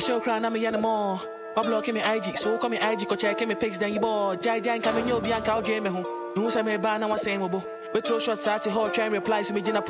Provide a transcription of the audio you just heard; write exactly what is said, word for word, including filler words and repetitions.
show crown, I'm a more. My blog came in I G, so come in I G, go check me pics, then you board. Jai Jan coming, you'll be on cow dream. Who's a me ban, I was saying, we throw shots at the whole train replies to me, Gina.